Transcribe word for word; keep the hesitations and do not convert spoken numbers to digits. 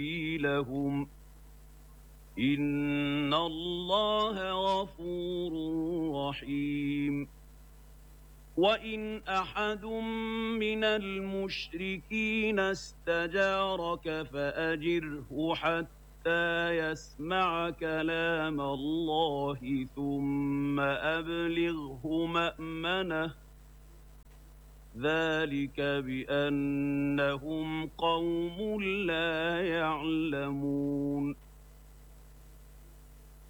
لهم إن الله غفور رحيم. وإن أحد من المشركين استجارك فأجره حتى يسمع كلام الله ثم أبلغه مأمنه ذلك بأنهم قوم لا يعلمون.